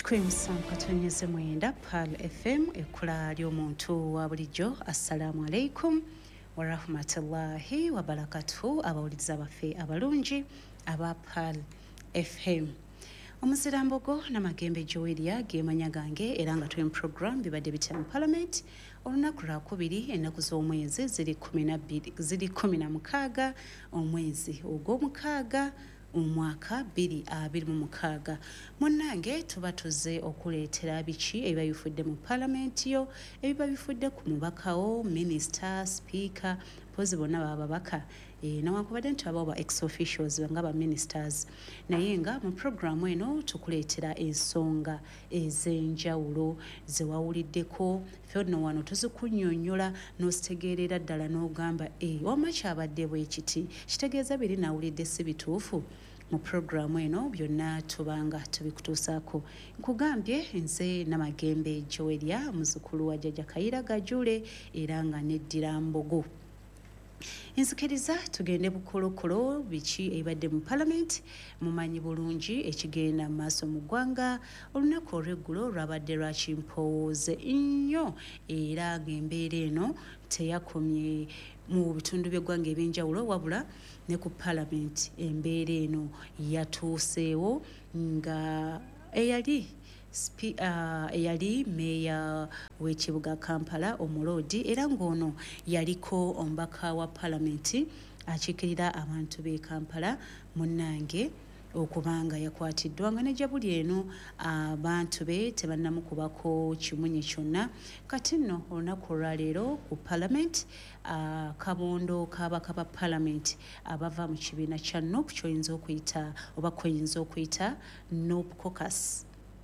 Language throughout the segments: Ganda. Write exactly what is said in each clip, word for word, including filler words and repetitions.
Crimson katonyeze mwenda Pearl F M ekula ly'omuntu wa bulijjo. Assalamu alaikum wa rahmatullahi wa barakatuhu abawuliza baffe abalungi aba Pearl F M. Omuzirambogo n'amagembe Joelia gemanya gange era nga tuli mu program bibadde bitya mu Parliament olunaku lwakubiri ennaku z'omwezi ziri kumi na bbiri ziri kumi na mukaaga omwezi ogw'omukaaga omwaka bbiri abiri mu mukaaga. Munnange tuba tuzze okuleetera biki ebiba bifudde mu Parliament yo ebiba bifudde ku mubakawo minisita speaker pozi bonna baba babaka e, newankubadde nti baba ex officials nga ba ministers naye nga mu programu eno tukuleetera ensonga ez'enjawulo ze wawuliddeko fenno wano tuzikunnyonnyola n'ozitegeerera ddala n'ogamba e wamma kyabadde bwe kiti kitegeeza biri nawulidde si bituufu. Mu programu eno byonna tubanga tubikutuusaako. Nkugambye nze n'amagembe Joelia muzukulu wa Jjajja Kayiira Gajule era nga neddira Mbogo. Nzikiriza tugende bukolokolo biki ebadde mu Parliament. Mumanyi bulungi ekigenda mu maaso mu ggwanga olunaku olw'eggulo lwabadde lwa kimpowooze nnyo era ng'embeera eno teyakomye mu bitundu by'eggwanga ebyenjawulo wabula ne ku Parliament embeera eno yatuuseewo nga eyali Spi, uh, yali meya w'ekibuga Kampala omulodi era ng'ono yaliko omubaka wa Parliament akiikirira abantu b'e Kampala munnange okubanga yakwatiddwa nga nejja buli eno abantu be tebannamukubako kimunye kyonna. Kati nno olunaku olwaleero ku Parliament uh, kabondo kabaka ba Parliament abava mu kibiina kya N O P kyoyinza okuyita oba kyoyinza okuyita N O P caucus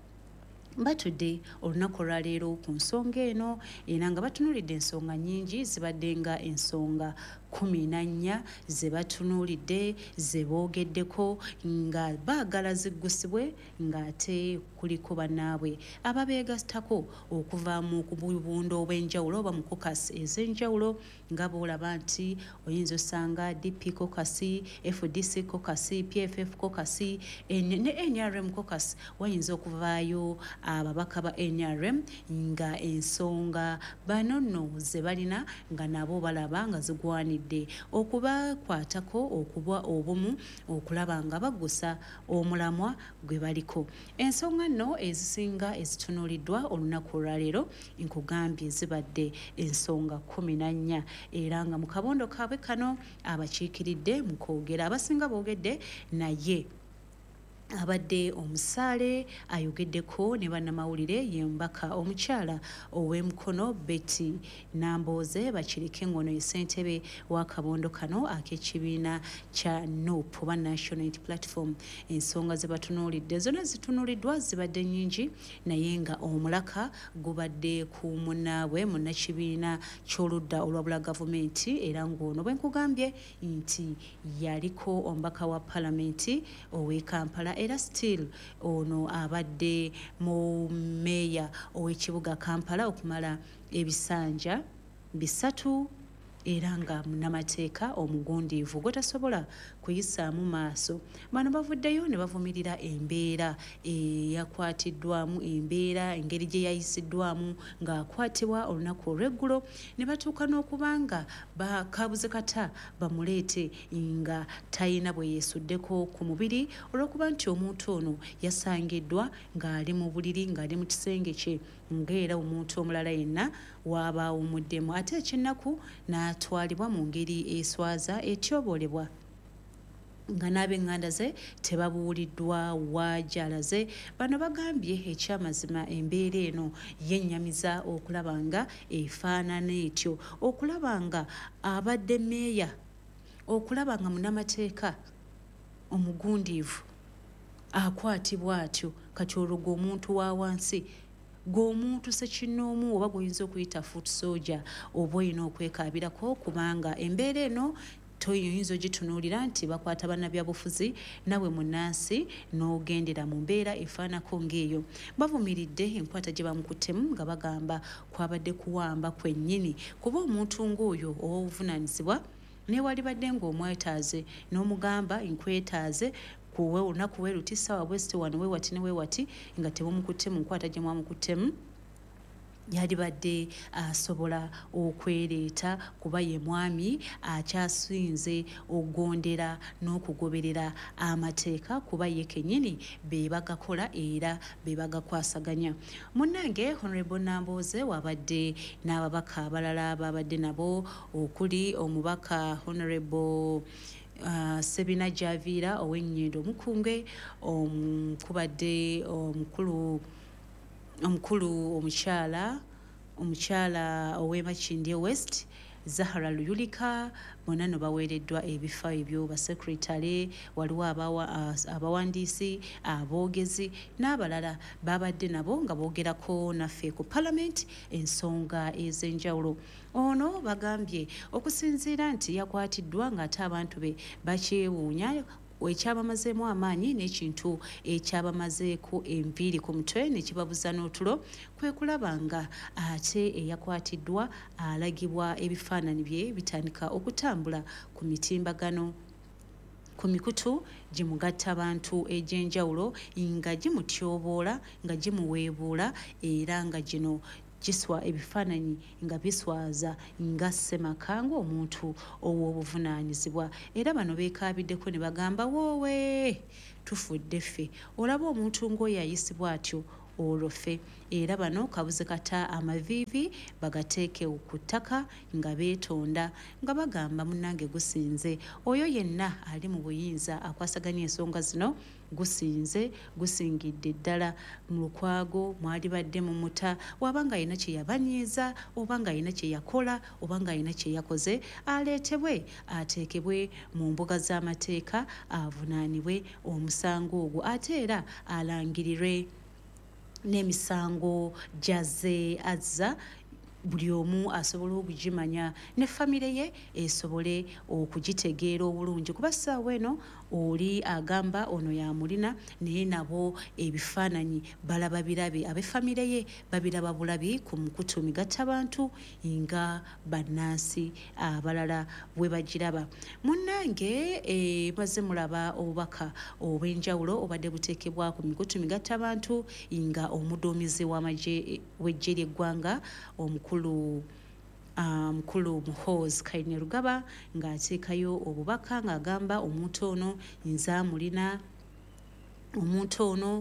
batudde olunaku olwaleero ku nsonga eno era nga batunuulidde ensonga nnyingi zibadde nga ensonga kumi na nnya ze batunuulidde ze boogeddeko nga baagala ziggusibwe ng'ate kuliko bannaabwe ababeegasitako okuva mu bubundo obw'enjawulo oba mu caucus ez'enjawulo nga boolaba nti oyinza osanga D P caucus, F D C caucus, P F F caucus ne N R M caucus wayinza okuvaayo ababaka ba N R M nga ensonga bano nno ze balina nga nabo balaba nga zigwanidde okubakwatako okuba obumu okulaba nga baggusa omulamwa gwe baliko. Ensonga nno ezisinga ezitunuuliddwa olunaku olwaleero nkugambye zibadde ensonga kumi na nnya era nga mu kabondo kaabwe kano abakiikiridde mu kwogera abasinga boogedde naye abadde omusaale ayogeddeko ne bannamawulire ye mbaka omukyala ow'emukono Betty Nambooze bakirike ngono ye ssentebe wa kabondo kano ak'ekibiina kya N O P oba National Unity Platform. Ensonga ze batunuulidde zonna zitunuuliddwa zibadde nnyingi naye nga omulaka gubadde ku munnaabwe munnakibiina ky'oludda olwabula gavumenti era ng'ono bwe nkugambye nti yaliko omubaka wa Parliament ow'e Kampala era still ono abadde mu meya ow'ekibuga Kampala okumala ebisanja bisatu era nga munnamateeka omugundiivu gwetasobola kuyisaamu maaso. Bano bavuddeyo ne bavumirira embeera eyakwatiddwamu embeera engeri gye yayisiddwamu ng'akwatibwa olunaku olw'eggulo ne batuuka n'okubanga bakabuze kata bamuleete nga tayina bwe yeesuddeko ku mubiri olw'okuba nti omuntu ono yasangiddwa ng'ali mu buliri ng'ali mu kisenge kye ng'era omuntu omulala yenna wabaawumuddemu ate eky'ennaku n'atwalibwa mu ngeri eswaza etyoboolebwa nga n'ab'eŋŋanda ze tebabuuliddwa waajalaze. Bano bagambye ekyamazima embeera eno yennyamiza okulaba nga efaanana etyo okulaba nga abadde meeya okulaba nga munnamateeka omugundiivu akwatibwa atyo kati olwo g'omuntu wa wansi g'omuntu sekinnoomu oba gwoyinza okuyita foot soldier oba olina okwekaabirako kubanga embeera eno toyinza ogitunuulira nti bakwata bannabyabufuzi nawe munnansi n'ogendera mu mbeera efaanako ng'eyo. Bavumiridde enkwata gye bamukuttemu nga bagamba kwabadde kuwamba kwennyini kuba omuntu ng'oyo ow'obuvunaanyizibwa newalibadde ng'omwetaaze n'omugamba nkwetaaze kuwe olunaku we luti ssaawa west wano we wati ne we wati nga tebumukutte mu nkwata gye mwamukuttemu yalibadde asobola okwereeta kuba ye mwami akyasinze okugondera n'okugoberera amateeka kuba ye kennyini be bagakola era be bagakwasaganya. Munnange Honorable Nambooze wabadde n'ababaka abalala babadde nabo okuli omubaka Honorable Uh, Sebina Javira ow'Ennyendo Omukunge omukubadde omukulu omukulu omukyala omukyala ow'Emakindye West Zahara Luyulika bonna no baweereddwa ebifa ebyo basekretale waliwo abawandiisi aboogezi n'abalala babadde nabo nga boogerako naffe ku Parliament ensonga ez'enjawulo. Ono bagambye okusinziira nti yakwatiddwa ng'ate abantu be bakyewuunya ekyabamazeemu amaanyi n'ekintu ekyabamazeeko enviiri ku mutwe ne kibabuza n'otulo kwe kulaba nga ate eyakwatiddwa alagibwa ebifaananyi bye bitandika okutambula ku mitimbagano ku mikutu gimugatta abantu egy'enjawulo nga gimutyoboola nga gimuweebuula era nga gino giswa ebifaananyi nga biswaza nga Ssemaka ng'omuntu ow'obuvunaanyizibwa era bano beekaabiddeko ne bagamba woowe tufudde ffe olaba omuntu ng'oyo ayisibwa atyo olwo ffe era bano kabuze kata amaviivi bagateeke ku ttaka nga beetonda nga bagamba munnange gusinze oyo yenna ali mu buyinza akwasaganya ensonga zino gusinze gusingidde ddala mu Lukwago mwali badde mu muta waba nga alina kye yabanyiiza oba nga alina kye yakola oba nga alina kye yakoze aleetebwe ateekebwe mu mbuga z'amateeka avunaanibwe omusango ogwo ate era alangirirwe n'emisango gyaze azza buli omu asobola okugimanya ne famire ye esobole okugitegeera obulungi kuba ssaawa eno oli agamba ono yamulina naye nabo ebifaananyi balaba birabe ab'effamire ye babiraba bulabi ku mukutu migattabantu nga bannansi abalala bwe bagiraba. Munnange e, maze mulaba obubaka obw'enjawulo obadde buteekebwa ku mikutu migattabantu nga omuduumizi w'amagye w'eggye ly'eggwanga omukulu mukulu um, Muhoozi Kainerugaba ng'ateekayo obubaka ng'agamba omuntu ono nze amulina omuntu ono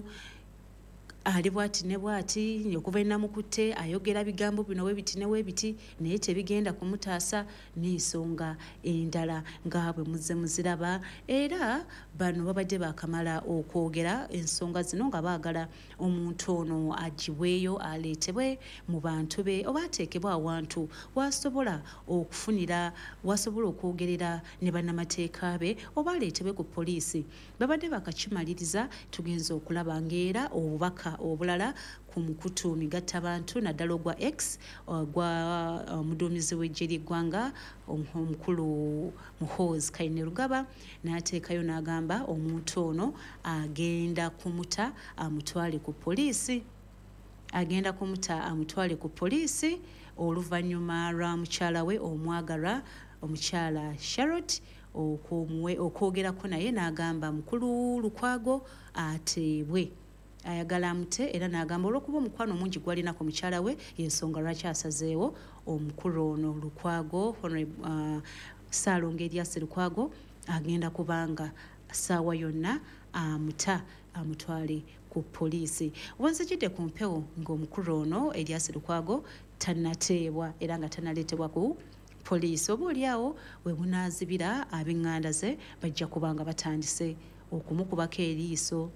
ali bwati ne bwati okuva ennamukutte ayogera bigambo bino webiti ne webiti naye tebigenda kumutaasa n'ensonga endala nga bwe muzze muziraba era bano babadde bakamala okwogera ensonga zino nga baagala omuntu ono agibweyo aleetebwe mu bantu be oba ateekebwa awantu wasobola okufunira wasobola okwogerera ne bannamateeka be oba aleetebwe ku poliisi. Babadde bakakimaliriza tugenza okulaba ng'era obubaka obulala ku mukutu migattabantu naddala ogwa X ogwa omuduumizi w'eggye ly'eggwanga omukulu Muhoozi Kainerugaba n'ateekayo n'agamba omuntu ono agenda kumuta amutwale ku poliisi agenda kumuta amutwale ku poliisi oluvannyuma lwa mukyala we omwagalwa omukyala Charlotte okwogerako naye n'agamba mukulu Lukwago ateebwe ayagala amute era n'agamba olw'okuba omukwano omungi gwalina ku mukyala we y'ensonga lwaki asazeewo omukulu ono Lukwago uh, Ssaalongo Erias Lukwago agenda kubanga ssaawa yonna amuta amutwale ku poliisi. Wanzijidde ku mpewo ng'omukulu ono Erias Lukwago tannateebwa era nga tannaleetebwa ku poliisi oba oliawo we bunaazibira ab'eŋŋanda ze bajja kubanga batandise okumukubako eriiso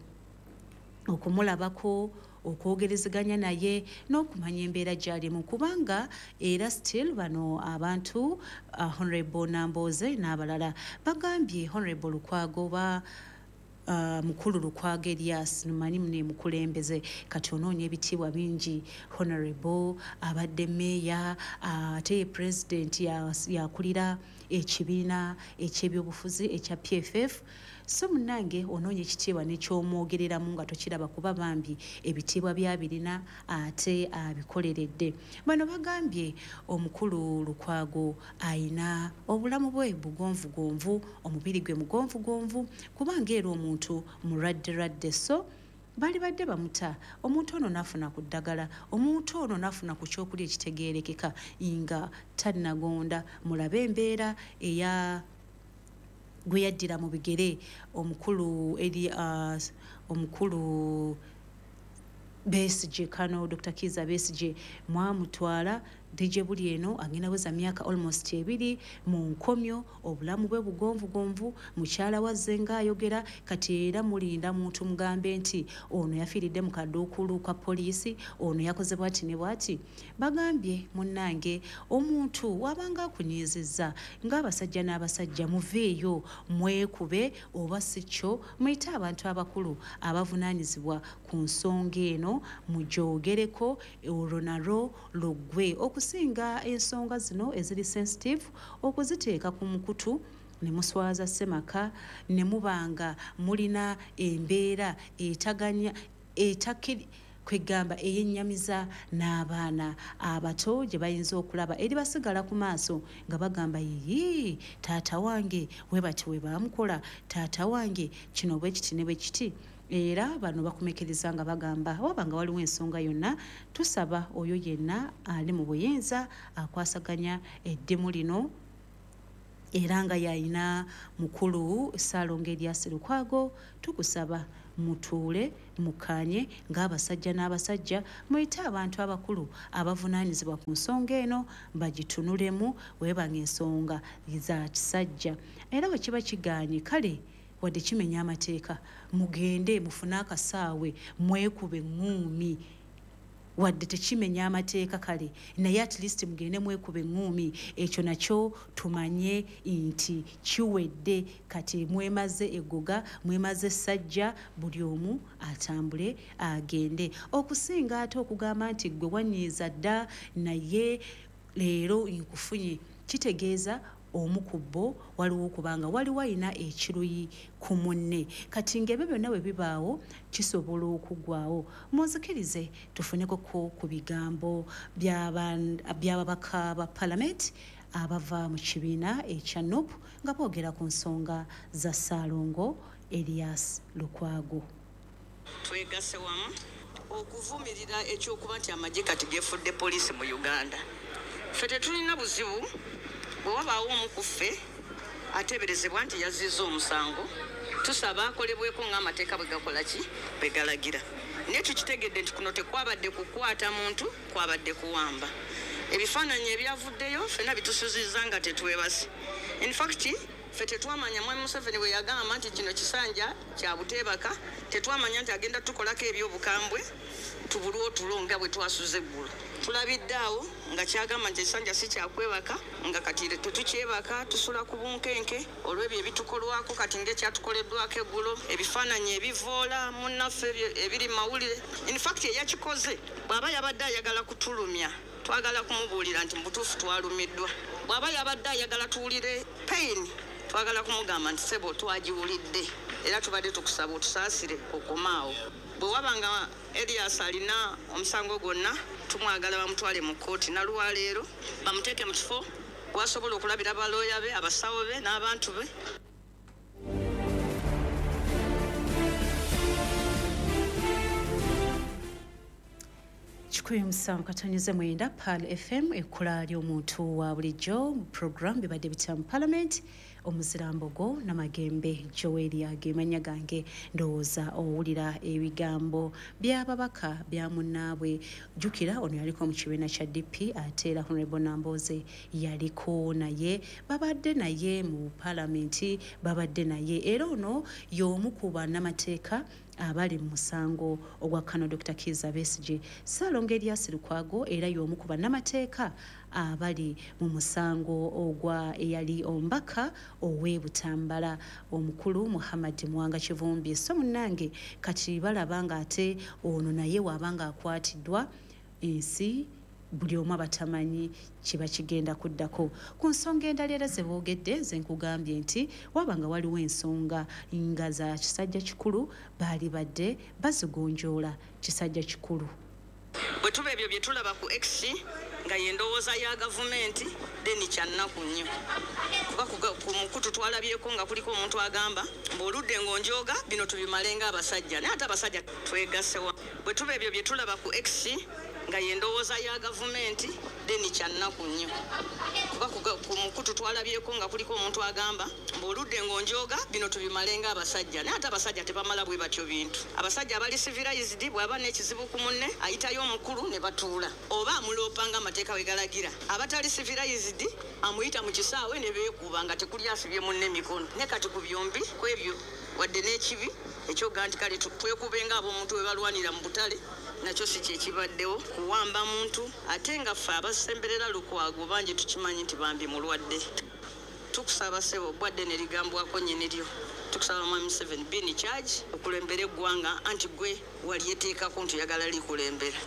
okumulabako okwogerezeganya naye n'okumanya embeera gy'alimu kubanga era still bano abantu uh, Honorable Nambooze n'abalala bagambye Honorable Lukwago ba Uh, mukulu Lukwago Erias numanyi mune mukulembeze kati onoonya ebitiibwa bingi Honorable abadde meeya ate uh, president yakulira ya ekibiina eky'ebyobufuzi ekya P F F so munnange onoonye ekitiibwa nekyomwogereramu nga tokiraba kuba bambi ebitiibwa byabirina ate abikoleredde. Bano bagambye omukulu Lukwago ayina obulamu bwe bugonvugonvu, omubiri gwe mugonvugonvu kubanga era omuntu mulwadderadde. So bali badde bamuta omuntu ono nafuna ku ddagala, omuntu ono nafuna ku kyokulya ekitegeerekeka nga tannagonda. Mulabe embeera eya gwe yaddira mu bigere omukulu eri uh, omukulu Besigye Kano Doctor Kizza Besigye mwamutwala dije buli eno agenda weza myaka almost ebiri mu nkomyo, obulamu bwe bugonvugonvu. Mukyala wazze ng'ayogera kati era mulinda muntu mugambe nti ono yafiiridde mu kaduukulu ka poliisi, ono yakoze bwati ne bwati. Bagambye munnange omuntu wabanga akunyiizizza ng'abasajja n'abasajja muveeyo mwekube, oba si kyo muyite abantu abakulu abavunaanyizibwa ku nsonga eno mugyogereko, olwo nalwo luggwe okusinga ensonga zino eziri sensitive okuziteeka ku mukutu ne muswaza semaka ne mubanga mulina embeera etaganya etakiri kwegamba eyennyamiza n'abaana abato gye bayinza okulaba eri basigala ku maaso nga bagamba yiyi taata wange we bati we baamukola, taata wange kino bwe kiti ne bwe kiti. Era bano bakumekeriza nga bagamba wabanga waliwo ensonga yonna tusaba oyo yenna ali mu buyinza akwasaganya eddimu lino era nga yayina mukulu Ssaalongo Erias Lukwago, tukusaba mutuule mukanye ng'abasajja n'abasajja muyite abantu abakulu abavunaanyizibwa ku nsonga eno bagitunulemu webanga ensonga za kisajja. Era bwe kiba kigaanye kale wadde kimenya amateeka mugende mufune akasaawe mwekube ngumi, wadde tekimenya amateeka kale naye at least mugende mwekube ngumi. Ekyo nakyo tumanye nti kiwedde, kati mwemaze egoga, mwemaze essajja, buli omu atambule agende, okusinga ate okugamba nti gwe wanyiiza dda naye leero nkufunye. Kitegeeza omu ku bo waliwo okubanga waliwo ayina ekiruyi ku munne. Kati ng'ebyo byonna bwe bibaawo kisobola okuggwaawo. Munzikirize tufuneko ku bigambo by'ababaka ba palamenti abava mu kibiina ekya N U P nga boogera ku nsonga za Ssaalongo Erias Lukwago. Twegasse wamu okuvumirira ekyokuba nti amagye kati geefudde poliisi mu Uganda. Ffe tetulina buzibu bwe wabaawo omu ku ffe ateeberezebwa nti yazizza omusango, tusaba akolebweko ng'amateeka bwe gakola ki bwe galagira. Naye tukitegedde nti kuno tekwabadde kukwata muntu, kwabadde kuwamba. Ebifaananyi ebyavuddeyo ffenna bitusuzizza nga tetwebase. In fact ffe tetwamanya Mwami Museveni bwe yagamba nti kino kisanja kya Buteebaka, tetwamanya nti agenda tukolako ebyobukambwe tubulwe otulo nga bwe twasuze eggulo. Tulabidde awo nga kyagamba nti ekisanja si kyakwebaka, nga kati tetukyebaka, tusula ku bunkenke olw'ebyo ebitukolwako kati ng'ekyatukoleddwako eggulo, ebifaananyi ebivoola munnaffe ebiri mawulire. In fact eyakikoze bw'aba yabadde ayagala kutulumya, twagala kumubuulira nti mu butuufu twalumiddwa. Bw'aba yabadde ayagala tuwulire pain, twagala kumugamba nti sebo twagiwulidde era tubadde tukusaba otusaasire okomaawo. Bwe wabanga Erias alina omusango gwonna tumwagala bamutwale mu kkooti nalwaleero bamuteeke mu kifo wasobola okulabira balooya be, abasawo be n'abantu be. kikumi musanvu katonyeze mwenda P A L F M ekkula ly'omuntu wa bulijjo mu program bibadde bitya mu Parliament. Omuzirambogo Namagembe Joel agemanya gange ndowooza owulira ebigambo by'ababaka bya munnaabwe. Jjukira ono yaliko mu kibiina kya D P ate era Honorable Nambooze yaliko naye, babadde naye mu Parliament, babadde naye era ono y'omu ku bannamateeka abali mu musango ogwa Kano Doctor Kizza Besigye. Ssaalongo Erias Lukwago era y'omu ku bannamateeka abali mu musango ogwa eyali ombaka ow'e Butambala omukulu Muhammad Mwanga Kivumbi. So munnange kati balaba nga ate ono naye wabanga akwatiddwa ensi buli omu abatamanyi kiba kigenda kuddako. Ku nsonga endala era ze boogedde nze nkugambye nti wabanga waliwo ensonga nga za kisajja kikulu baali badde bazigonjoola kisajja kikulu. Bwe tuba ebyo bye tulaba ku X nga yendowooza ya gavumenti deni kyannaku nnyo kuba ku mukutu twalabyeko nga kuliko omuntu agamba mbuoludde ng'onjooga bino tubimale ng'abasajja naye ate abasajja twegasewa. Bwe tuba ebyo bye tulaba ku X nga yendowooza ya gavumenti deni kyannaku nnyo kuba ku mukutu twalabyeko nga kuliko omuntu agamba mbuoludde ng'onjooga bino tubimale ng'abasajja naye ate abasajja tebamala bwe batyo bintu. Abasajja abali civilized bw'aba n'ekizibu ku munne ayitayo omukulu ne batuula oba amuloopa ng'amateeka bwe galagira. Abatali civilized amuyita mu kisaawe ne beekuba nga tekuli asibye munne mikono. Ne kati ku byombi ku ebyo wadde n'ekibi ekyoga nti kale twekube ng'ab'omuntu we balwanira mu butale nakyo si kyekibaddewo kuwamba muntu ate nga ffe abasemberera Lukwago bangi tukimanyi nti bambi mulwadde. Tukusaba ssebo bwadde ne ligambwako nnyini lyo tukusaba Mwami Museveni be in charge okulembera eggwanga anti gwe wali eteekako nti oyagala likulembera.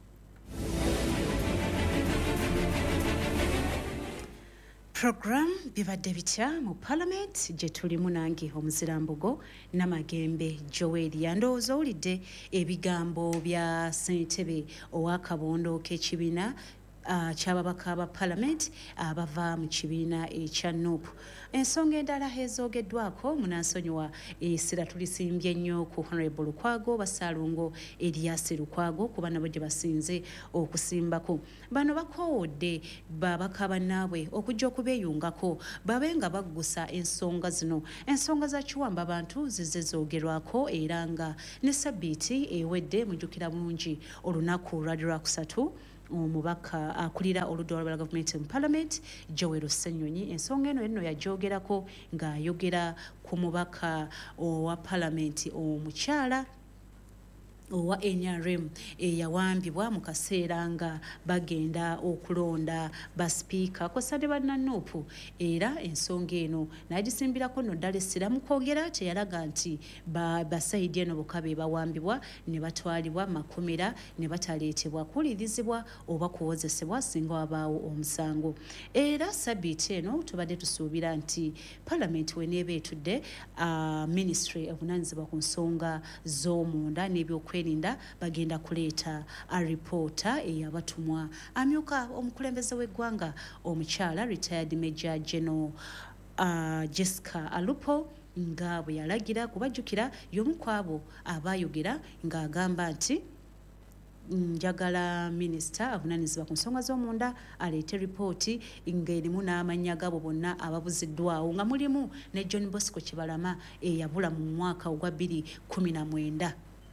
Program bibadde bitya mu Parliament gye tulimu nange omuzirambogo Namagembe Joel. Yandowooza owulidde ebigambo bya ssentebe owa kabondo k'ekibiina uh, ky'ababaka ba Parliament abava uh, mu kibiina ekya N U P. Ensonga endala ezoogeddwako munansonyiwa essira tulisimbye nnyo ku Honorable Lukwago Basaalongo Elias Lukwago kuba nabo gye basinze okusimbako. Bano bakoowodde babaka bannaabwe okujja okubeeyungako babe nga baggusa ensonga zino. Ensonga za kiwamba abantu zize zoogerwako era nga ne sabbiiti ewedde mujjukira bulungi olunaku lwali lwakusatu omubaka akulira oludda lwa gavumenti mu Parliament Joel Ssenyonyi ensonga eno eno yagyogerako ng'ayogera ku mubaka owa Parliament omukyala owa N R M eyawambibwa mu kaseera nga bagenda okulonda basipiika kosade banna N U P era ensonga eno n'agisimbirako nno ddala essira mu kwogera teyalaga nti basayidi eno bokka be bawambibwa ne batwalibwa makomera ne bataleetebwa kuwulirizibwa oba kuwozesebwa singa wabaawo omusango. Era sabbiiti eno tubadde tusuubira nti Parliament weneeba etudde uh, Ministry evunaanyizibwa ku nsonga z'omunda n'ebyokwerinda bagenda kuleeta alipoota eyabatumwa amyuka omukulembeze w'eggwanga omukyala retired Major General uh, Jessica Alupo nga bwe yalagira kubajjukira y'omu ku abo abaayogera ng'agamba nti njagala minisita avunaanyizibwa ku nsonga z'omunda aleete ripooti ng'erimu n'amannya gabo bonna ababuziddwawo nga mulimu ne John Bosco Kibalama eyabula mu mwaka ogwa bbiri kumi na mwenda.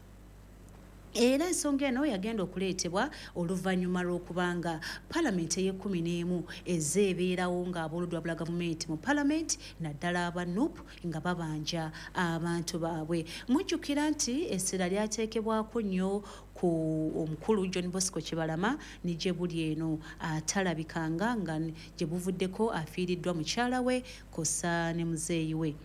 Era ensonga eno yagenda okuleetebwa oluvannyuma lw'okubanga Parliament ey'ekkumi n'emu ezze ebeerawo ng'abooludwa bula gavumenti mu Parliament naddala aba N U P nga babanja abantu baabwe. Mujjukira nti essira lyateekebwako nnyo ku omukulu John Bosco Kibalama ne gye buli eno atalabikanga nga gye buvuddeko afiiriddwa mukyala we kosa ne muzeeyi we.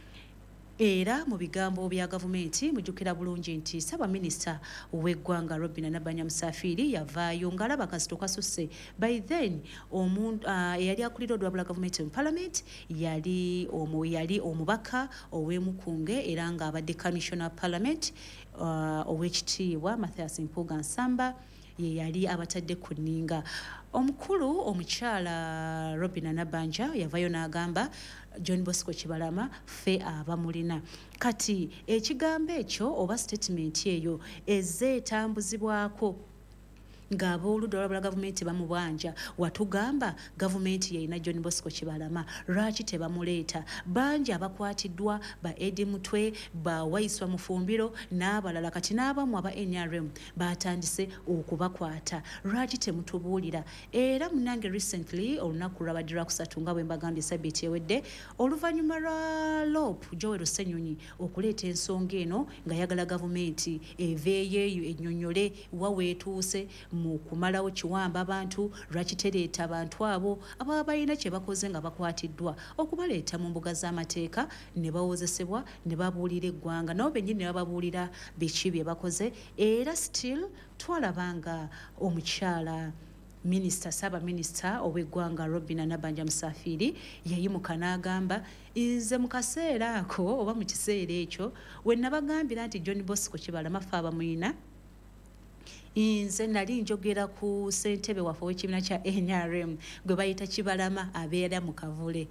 Era mu bigambo bya gavumenti mujjukira bulungi nti Ssaabaminisita w'eggwanga Robinah Nabbanja Musafiri yavaayo ng'alaba kasito kasusse. By then omuntu uh, eyali akulira olwabula gavumenti mu Parliament yali omu yali omubaka ow'emukunge era ng'abadde Commissioner Parliament uh, ow'ekitiibwa Mathias Mpuuga Nsamba ye yali abatadde ku nninga. Omukulu omukyala Robinah Nabbanja yavayo n'agamba John Bosco Kibalama fe abamulina. Kati ekigambo ekyo oba statement eyo ezze etambuzibwako ng'abooludda olwabula gavumenti bamubanja watugamba gavumenti yalina John Bosco Kibalama lwaki tebamuleeta. Bangi abakwatiddwa ba Edi Mutwe ba Waiswa Mufumbiro n'abalala kati n'abamu aba N R M batandise okubakwata lwaki temutubuulira. Era munange recently olunaku lwabadde lwakusatu nga bwe mbagambye sabbiiti ewedde oluvannyuma lwa L O P Joel Ssenyonyi okuleeta ensonga eno nga yagala gavumenti eveeyo eyo ennyonnyole wa weetuuse mu kumalawo kiwamba abantu lwaki tereeta abantu abo ababa balina kye bakoze nga bakwatiddwa okubaleeta mu mbuga z'amateeka ne bawozesebwa ne babuulira eggwanga nabo bennyini ne bababuulira biki bye bakoze. Era still twalabanga omukyala Minisita Saba Minisita ow'eggwanga Robinah Nabanja Musafiri yayimuka n'agamba nze mu kaseera ako oba mu kiseera ekyo we nabagambira nti John Bosco Kibalama fe abamuyina nze nali njogera ku ssentebe waffe w'ekibiina kya N R M gwe bayita Kibalama abeera mu Kavule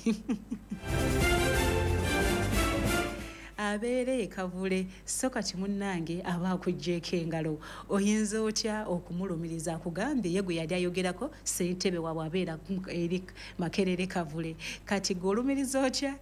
abeere Kavule so kati munnange aba akuggyeko engalo oyinza otya okumulumiriza akugambye ye gwe yali ayogerako ssentebe waabwe abeera eri Makerere Kavule kati gwe olumiriza otya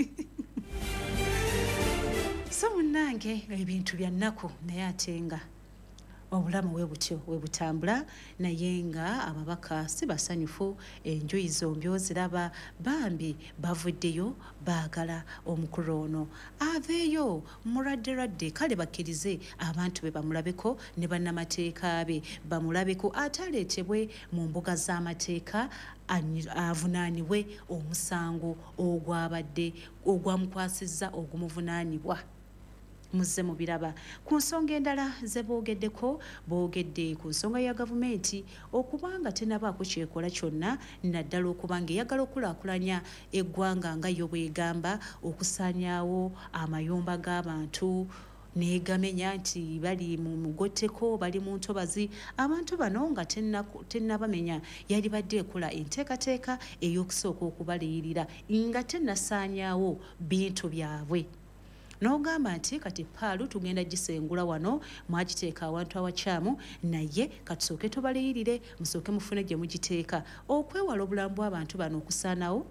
so munnange ebintu bya nnaku naye ate nga obulamu we butyo we butambula naye nga ababaka si basanyufu enjuyi zombi oziraba bambi bavuddeyo baagala omukulu ono aveeyo muradderadde kale bakkirize abantu be bamulabeko ne bannamateeka be bamulabeko ataleetebwe mu mbuga z'amateeka avunaanibwe omusango ogwabadde ogwamukwasizza ogumuvunaanibwa muzze mu biraba ku nsonga endala ze boogeddeko boogedde ku nsonga ya gavumenti okubanga tenabaako kyekola kyonna naddala okubanga eyagala okulaakulanya eggwanga nga yo bwegamba okusaanyaawo amayumba g'abantu negamenya nti bali mu mugotteko bali mu ntobazi abantu bano nga tennabamenya yali badde ekola enteekateeka ey'okusooka okubaliyirira nga tennasaanyaawo bintu byabwe n'ogamba nti kati paalu tugenda gisengula wano mwagiteeka awantu awakyamu naye katusooke tubaliyirire musooke mufune gye mugiteeka okwewala obulambu bw'abantu bano okusaanawo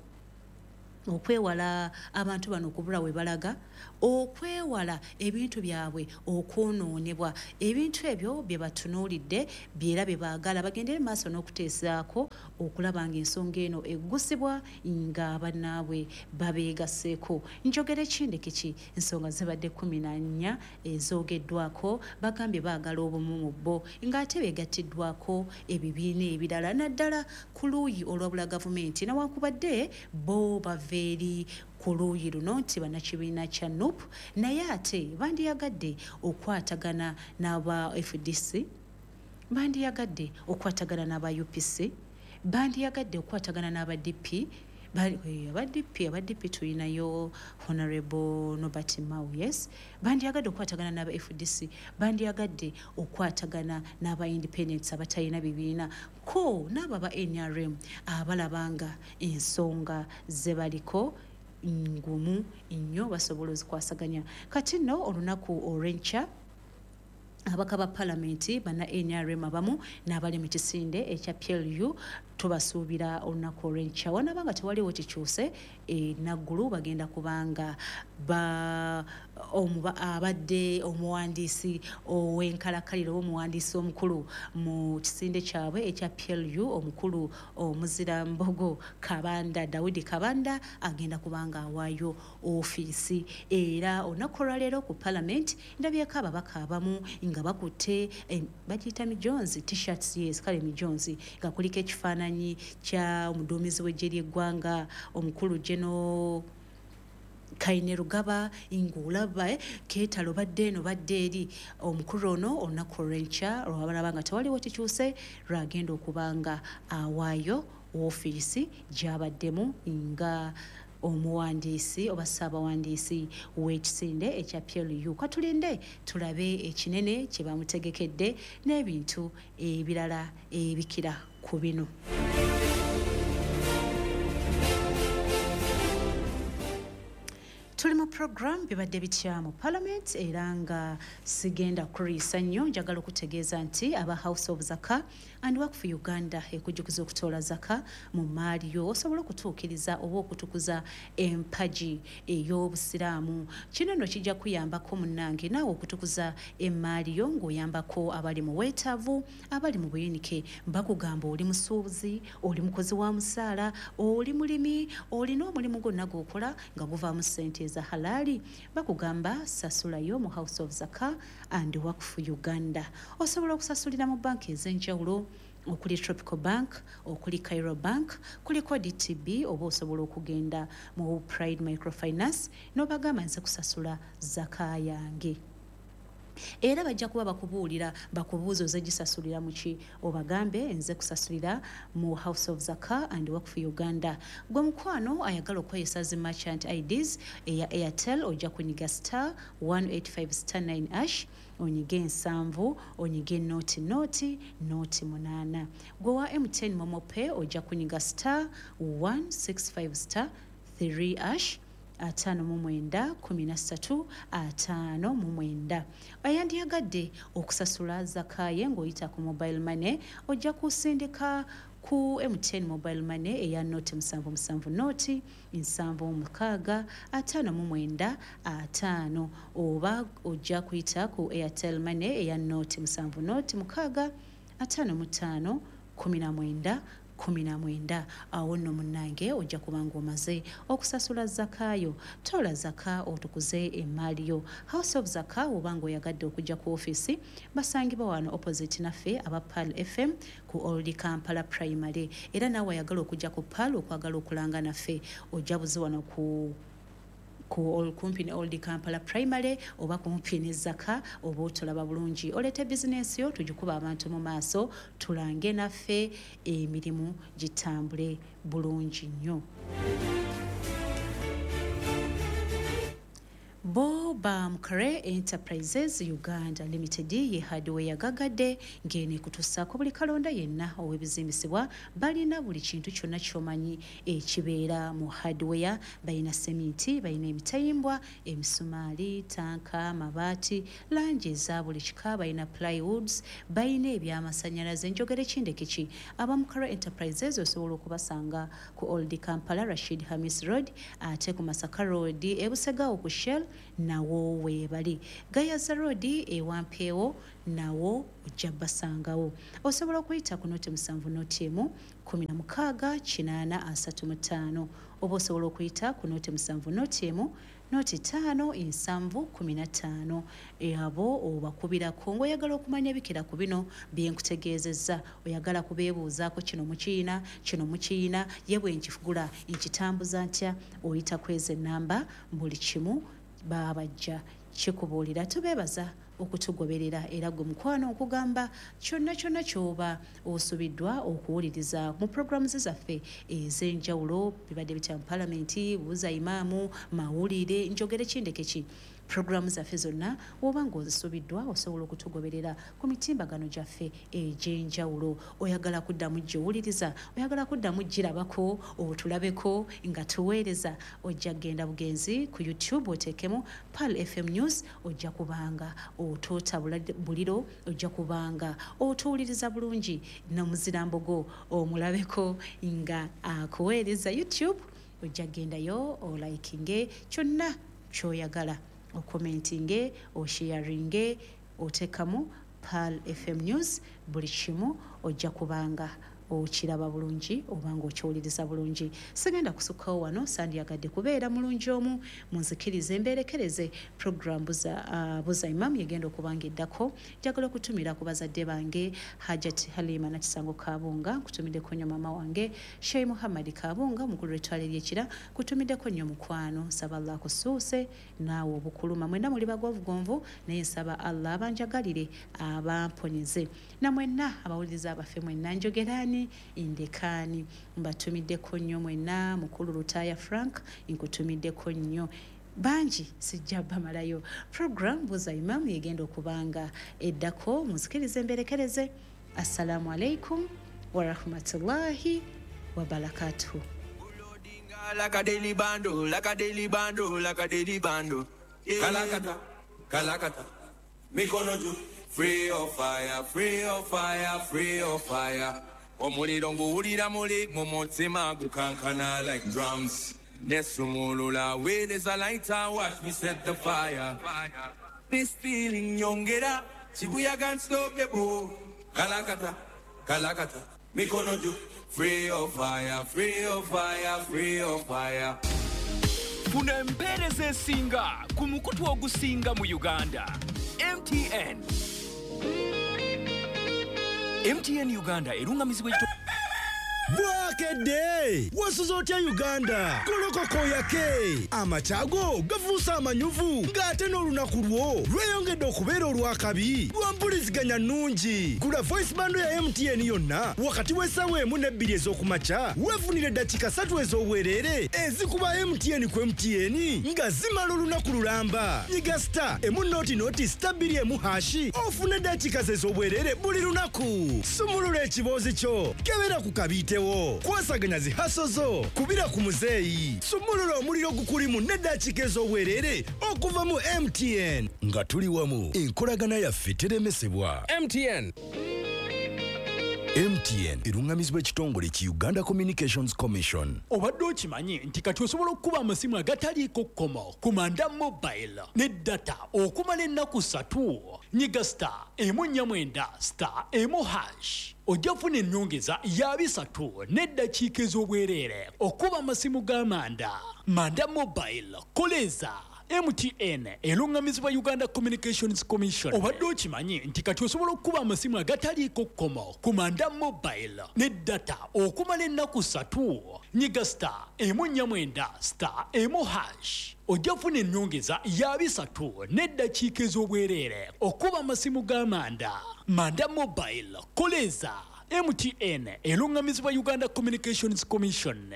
okwewala abantu bano okubula we balaga okwewala ebintu byabwe okwonoonebwa ebintu ebyo bye batunuulidde byera bye baagala bagendere maaso n'okuteesaako okulaba nga ensonga eno eggusibwa nga bannaabwe babeegaseeko njogera ekindi kiki ensonga zibadde kumi na nnya ezoogeddwako bagambye baagala obumu mu bbo ng'ate beegattiddwako ebibiina ebirala naddala ku luuyi olwabula gavumenti newankubadde bo baveeri ku luuyi luno nti bannakibiina kya N U P naye ate bandiyagadde okwatagana n'aba F D C bandiyagadde okwatagana n'aba U P C bandiyagadde okwatagana n'aba D P aba D P aba D P tulinayo Honorable Nobert Mao yes bandiyagadde okwatagana n'aba F D C bandiyagadde okwatagana n'aba independents abatalina bibiina ko n'aba ba N R M abalabanga ensonga ze baliko ngumu nnyo basobola ozikwasaganya kati nno olunaku olw'enkya abaka ba palamenti bana N R M abamu n'abali mu kisinde ekya P L U tubasuubira olunaku olw'enkya wanabanga tewaliwo kikyuse e naggulu bagenda kubanga ba omuba abadde omuwandiisi ow'enkalakaliro omuwandiisi omukulu mu kisinde kyabwe ekya P L U omukulu omuzira mbogo Kabanda Daudi Kabanda agenda kubanga awaayo ofiisi era olunaku olwaleero ku palamenti ndabyeko ababaka abamu nga bakutte eh, bagiyita mijonzi t-shirts yes kale mijonzi nga kuliko ekifaananyi kya omuduumizi w'eggye ly'eggwanga omukulu Geno Kaine Rugaba ingulaba eh, keetalo badde eno badde eri omukulu ono olunaku olw'enkya lwabalaba nga tewaliwo kikyuse lwagenda okubanga awaayo ofiisi gy'abaddemu nga omuwandiisi oba ssaabawandiisi w'ekisinde ekya P L U katulinde tulabe ekinene kye bamutegekedde n'ebintu ebirala ebikira ku bino. Tuli mu program bibadde bitya mu Parliament era nga sigenda kuriisa nnyo njagala okutegeeza nti aba House of Zaka and Work for Uganda ekujjukiza okutoola zaka mu maali yo osobola okutuukiriza oba okutukuza empaji ey'obusiraamu kino nno kijja kuyambako munnange naawe okutukuza emaali yo ng'oyambako abali mu weetaavu abali mu buyinike mbakugamba oli musuubuzi oli mukozi wa musaala oli mulimi olina omulimu gwonna gw'okola nga guvaamu ssente za halali bakugamba sasulayo mu House of Zaka and Work for Uganda osobola okusasulira mu banki ez'enjawulo okuli Tropical Bank okuli Cairo Bank kuliko D T B oba osobola okugenda mu Pride Microfinance n'obagamba nze kusasula zaka yange era bajja kuba bakubuulira bakubuuza oze gisasulira mu ki obagambe nze kusasulira mu House of Zaka and Waqf Uganda. Gwe mukwano ayagala okweyisa zi merchant I Ds eya Airtel ojja kunyiga star one eighty-five star nine hash onyige ensanvu onyige noti noti noti munana. Gwe wa M T N Momo Pay ojja kunyiga star one sixty-five star three hash atano mu mwenda kumi na ssatu atano mu mwenda. Ayandiyagadde okusasula zakaye ng'oyita ku mobile money ojja kusindika ku M T N mobile money eya noti musanvu musanvu noti nsanvu mukaaga atano mu mwenda atano, oba ojja kuyita ku Airtel money eya noti musanvu noti mukaaga atano mu ttaano kumi na mwenda kumi na mwenda. Awo nno munnange ojja kubanga omaze okusasula zakayo. Tola zaka otukuze emmaali yo. House of Zaka obanga oyagadde okujja ku ofiisi basangibwa wano opposite naffe aba Pearl F M ku Old Kampala Primary. Era naawe ayagala okujja ku Pearl okwagala okulanga naffe ojja buzi wano ku ku kumpi ne Old Kampala Primary oba kumpi ne Zaka oba otulaba bulungi olete business yo tujikuba abantu mu maaso tulange naffe emirimu gitambule bulungi nnyo. Bo Bamkare Enterprises Uganda Limited ye hardware yagagadde ngene kutusaako buli kalonda yenna ow'ebizimbisibwa balina buli kintu kyonna kyomanyi ekibeera mu hardware. Balina sementi, balina emitayimbwa, emisumaali, tanka, mabaati, langi eza buli kika, balina plywoods, balina ebyamasannyalaze. Njogere kindekeki Abamkare Enterprises osobola okubasanga ku Old Kampala Rashid Hamis Road ate ku Masaka Road ebusegaawo ku Shell nawo weebali. Gayaza Road ewampeewo nawo ojja basangawo. Osobola okuyita ku noti musanvu noti emu kumi na mukaaga kinaana asatu mu ttaano, oba osobola okuyita ku noti musanvu noti emu noti ttaano ensanvu kumi na ttaano. Abo obakubirako ng'oyagala okumanya ebikira ku bino bye nkutegeezezza, oyagala kubeebuuzaako kino mukiyina kino mukiyina ye bwe nkigula nkitambuza ntya, oyita kweza ennamba buli kimu babajja kikubuulira. Tubeebaza okutugoberera era gwe mukwano okugamba kyonna kyonna kyoba osubiddwa okuwuliriza mu programu zaffe ez'enjawulo bibadde bitya mu palamenti, buuza imaamu, mawulire, njogere kindekeki. Programu zaffe zonna oba ng'ozisubiddwa osobola okutugoberera ku mitimbagano gyaffe egy'enjawulo. Oyagala kuddamu gy'owuliriza, oyagala kuddamu girabako otulabeko nga tuweereza, ojja genda bugenzi ku YouTube oteekemu Pearl F M News, ojja kubanga otoota buliro, ojja kubanga otuwuliriza bulungi n'omuzirambogo omulabeko nga akuweereza. YouTube ojja gendayo olaikinge kyonna kyoyagala, okomentinge, osharinge, otekamu Pearl F M News, buli kimu ojja kubanga okiraba bulungi obanga okiwuliriza bulungi. Sigenda kusukkawo wano, sandyagadde kubeera mulungi omu, munzikirize mbeerekereze program buza, uh, buza imam yegenda okubanga eddako. Njagala okutumira ku bazadde bange Hajat Halima Nakisango Kabunga, kutumiddeko nnyo mama wange Sheikh Muhammad Kabunga mukulu w'ettwale ly'ekira, kutumiddeko nnyo mukwano, nsaba Allah akusuuse naawe obukuluma. Mwenna muli bagwavugonvu naye nsaba Allah abanjagalire abamponyeze. Na mwenna abawuliriza abaffe mwenna njogerani indekani mbatumiddeko nnyo mwenna. Mukulu Lutaya Frank nkutumiddeko nnyo, bangi sijja bamalayo. Program buza imam yegenda okubanga eddako, muzikirize mberekereze. Assalamu alaikum wa rahmatullahi wa barakatuhu. Like a daily bando, like a daily bando, like a daily bando. Kalakata, Kalakata, Mikonoju, free of fire, free of fire, free of fire. Omuliro nguwulira muli mu mutima gukankana like drums. Nesumulula where there's a lighter, watch me set the fire. This feeling yongera, Shibuya can't stop the bow. Kalakata, Kalakata, Mikonoju, free of fire, free of fire, free of fire. Funa empereze esinga ku mukutu ogusinga mu Uganda. M T N. M T N Uganda erungamizibwa ekito Wakedde wasuza otya Uganda golokoko yake amachago gafuusa amanyuvu ng'ate n'olunaku lwo lweyongedde okubeera olwakabi lwampuliziganya nnungi. Gula voice bando ya M T N yonna wakati w'essaawa emu n'ebbiri ez'okumakya weefunire eddakiika ssatu ez'obwereere ezikuba M T N ku M T N nga zimala olunaku lulamba. Nyiga star emu nooti nooti star bbiri emu hashi ofune eddakiika ze ez'obwereere buli lunaku. Sumulula ekiboozi kyo kebera ku kabiitewo kwasaganya zi haso zo kubira ku muzeeyi. Sumulula omuliro gukulimu n'eddakiika ez'obwereere okuva mu M T N nga tuli wamu enkolagana yaffe teremesebwa. M T N M T N erungamizibwa ekitongole ki Uganda Communications Commission. Obadde okimanyi nti kati osobola okukuba amasimu agataliiko kkomo ku Manda Mobile ne data okumala ennaku ssatu. Nyiga star emu nnya mwenda star emu hash ojja funa ennyongeza ya bisatu n'eddakiika ez'obwereere okuba amasimu ga Manda. Manda Mobile koleza M T N elungamizibwa Uganda Communications Commission. Obadde okimanyi nti kati osobola okukuba amasimu agataliiko kkomo ku Manda Mobile ne data okumala ennaku ssatu. Nyiga star emu nnya mwenda star emu hash ojja funa ennyongeza ya bisatu n'eddakiika ez'obwereere okuba amasimu ga Manda. Manda Mobile koleza M T N elungamizibwa Uganda Communications Commission.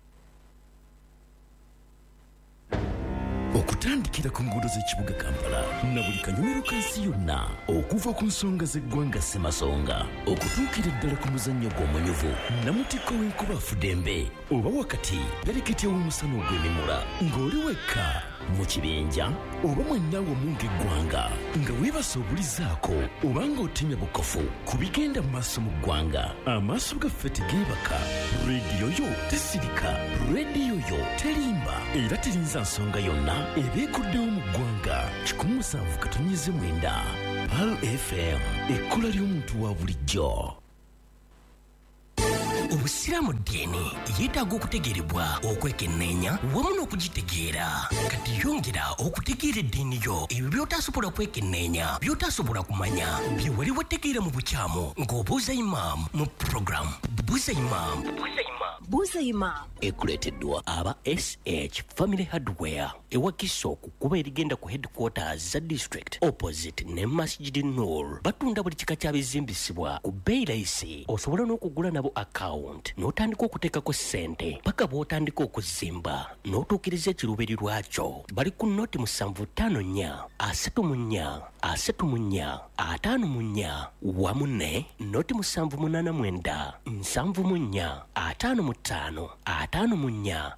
Okutandikira ku nguudo z'ekibuga Kampala na buli kanyomero kansi yonna okuva ku nsonga z'eggwanga Ssemasonga okutuukira ddala ku muzannyo gw'omunyuvu Namutikko w'enkuba Afudembe oba wakati pereketya w'omusana ogw'emimula ng'oli wekka mu kibinja oba mwennawe omunga eggwanga nga weebase obulizaako oba ng'otemya bukofu ku bigenda mu maaso mu ggwanga. Amaaso gaffe tegeebaka, rediyo yo tesirika, rediyo yo terimba era terinza nsonga yonna ebeekuddewo mu ggwanga. kikumi musanvu katonnyeze mwenda Pearl F M ekkola ly'omuntu wa bulijjo. Obusiraamu ddiini yeetaaga okutegeerebwa okwekenneenya wamu n'okugitegeera. Kati yongera okutegeera eddiini yo ebyo by'otaasobola kwekenneenya by'otaasobola kumanya bye wali wategeera mu bukyamu ng'obuuza imaamu mu program Buuza Imam. Buuza Imam ekuleeteddwa aba S H Family Hardware ewa Kiso kuba erigenda ku headquarters za district opposite ne Masjid Noor. Batunda buli kika kya bizimbisibwa ku bbeeyi layisi. Osobola n'okugula nabo account n'otandika okuteekako ssente paka bw'otandika okuzimba n'otuukiriza ekiruubiri lwakyo. Bali ku noti musanvu ttaano nnya asatu mu nnya asatu mu nnya ataano mu nnya wamu ne noti musanvu munaana mwenda nsanvu mu nnya ataano mu ttaano ataano mu nnya.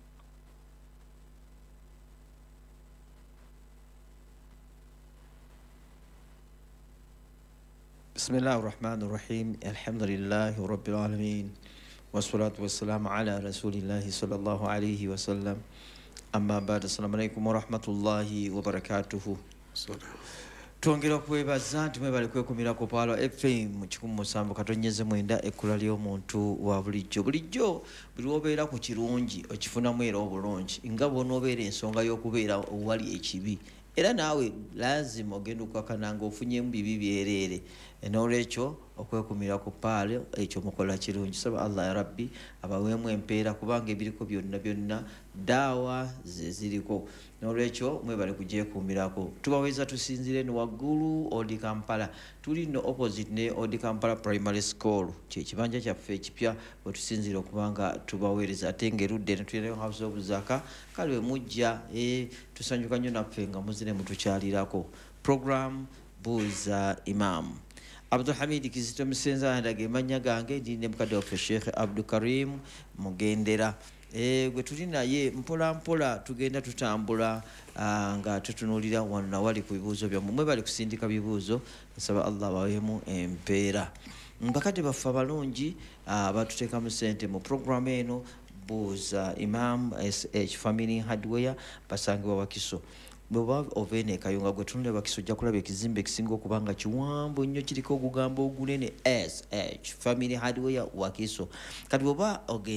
Bismillahir Rahmanir Rahim. Alhamdulillahi Rabbil Alamin. Wassalatu wassalamu ala Rasulillahi sallallahu alayhi wa sallam. Amma ba'd. Assalamu alaykum wa rahmatullahi wa barakatuhu. Twongera kwebaza nti mwebale kwekumira ku Pearl F M kikumi musanvu katonnyeze mwenda ekkula ly'omuntu wa bulijjo. Bulijjo buli obeera ku kirungi okifunamu era obulungi nga bw'onoobeera ensonga y'okubeera owali ekibi era naawe lazima ogenda okukakana ng'ofunyemu bibi byereere. N'olwekyo okwekumira ku Pearl ekyo mukola kirungi. Saba Allah ya Rabbi abaweemu empeera kubanga ebiriko byonna byonna daawa ze ziriko. N'olwekyo mwebale kugyekuumirako. Tubaweza tusinzire ni waggulu Odi Kampala. Tuli no opposite ne Odi Kampala Primary School. Kye kibanja kyaffe ekipya bwe tusinzire okubanga tubaweereza ate ng'erudde ne tulinayo House of Zaka kale we mujja eh, tusanyuka nnyo naffe nga muzire mutukyalirako. Program Buuza Imam. Abdul Hamid Kizito Musenza ndage manya gange ndine mukadde wa Sheikh Abdul Karim Mugendera. Eh gwe tuli naye mpola mpola tugenda tutambula uh, nga tutunulira wano wali ku bibuuzo bya mwe bali kusindika bibuuzo. Nsaba Allah bawemu empeera. Mbakate bafa balungi uh, batuteeka mu sente mu program eno Buuza Imam S H Family Hardware basangibwa Wakiso. Bwe ovene kayunga gwe tunule Wakiso jja kulaba ekizimbe ekisinga okubanga kiwambo nnyo kiriko ogugambo ogunene S H Family Hardware Wakiso. Kati bw'oba ogenda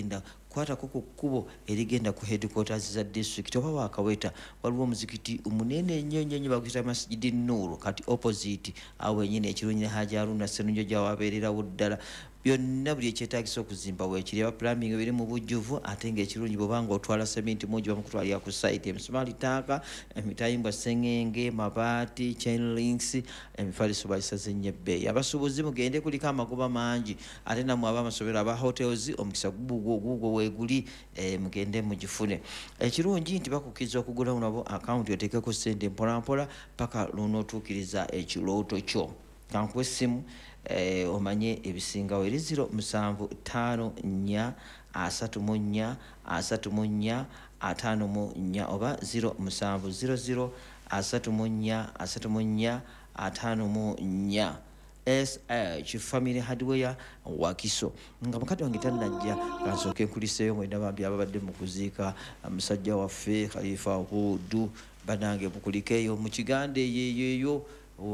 kwatako ku kkubo erigenda ku headquarters za district oba wakaweta waliwo omuzikiti omunene ennyo nnyo nnyo baguyita Masjidi Nuru kati opposite awo enyine ekirungi ne Haji Haruna Ssenunjo gyawabeererawo ddala byonna buli ekyetaagisa okuzimba weekiri aba plumbing biri mu bujjuvu ate ng'ekirungi bw'obanga otwala sementi mungi bamukutwalira ku site emisumaali taaka emitayimbwa sengenge mabaati chain links emifaliso bayisaze nnyo ebbeeyi abasuubuzi mugende kuliko amagoba mangi ate namwe abamasomero aba hotels omukisa gugwo weeguli mugende mugifune ekirungi nti bakukkiriza okugulawo nabo akawunti oteekeko ssente mpolampola paka lunootuukiriza ekirooto kyo kankuwa essimu Eh, omanye ebisingawo eri ziro musanvu ttaano nnya asatu mu nnya asatu mu nnya ataano mu nnya oba ziro musanvu ziro ziro asatu mu nnya asatu mu nnya ataano mu nnya S H Family Hardware Wakiso nga mukadde wange tannajja kansooke nkuliseeyo mwenda bambi ababadde mu kuziika musajja waffe Khalifa Hudu banange mukulikeeyo mu Kigande yeyeeyo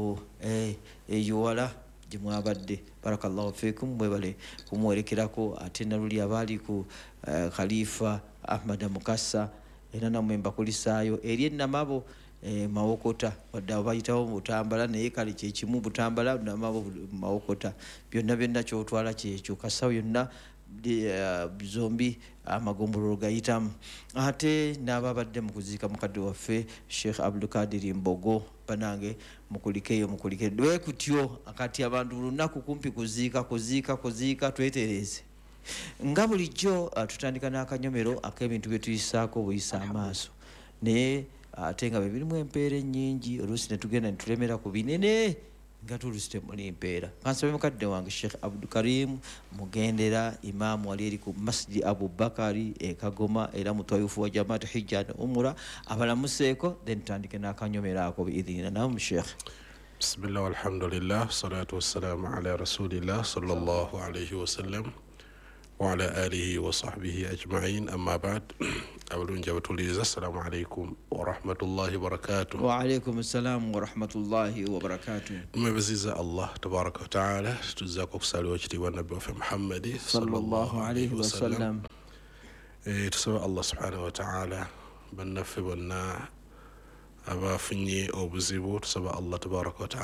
eyo wala gye mwabadde barakallahu fikum mwebale kumwerekerako ate naluli abaali ku uh, Khalifa Ahmad Mukassa era namwe mbakulisaayo eri ennamabo eh, mawokota wadde abo bayitawo butambala naye kale kyekimu butambala namabo mawokota byonna byonna kyotwala kyekyo kasawo yonna uh, zombi amagombolola gayitamu ate n'ababadde mu kuziika mukadde waffe Sheikh Abdul Kadir Mbogo banange mukulikeeyo mukulike dwe kutyo akati abantu lunaku kumpi kuziika kuziika kuziika twetereze nga bulijjo uh, tutandika n'akanyomero ak'ebintu bye tuyisaako buyisa amaaso naye ate nga bebirimu empeera ennyingi oluusi ne tugenda ne tulemera ku binene nga tuluusi temuli mpeera kansabe mukadde wange Sheikh Abdul Karim mugendera imaamu wali eri ku Masjidi Abubakari e Kagoma era mutwayufu wa Jamaat Hijja ne Umura abalamuseeko then tutandike n'akanyomero ako biidhinina naam Sheikh. Bismillah walhamdulillah salatu wassalamu ala rasulillah sallallahu alayhi wa sallam wa ala alihi wa sahbihi ajma'in amma ba'd abulunji abatuliriza assalamu alaykum wa rahmatullahi wa barakatuh. Wa alaykum assalam wa rahmatullahi wa barakatuh. Tumebaziza Allah tabaraka wa taala tuzako kusaliwa ekitiibwa nabbi waffe Muhammadi sallallahu alayhi wa sallam. Eh tusaba Allah subhanahu wa taala bannaffe bonna abafunye obuzibu tusaba Allah tabaraka wa taala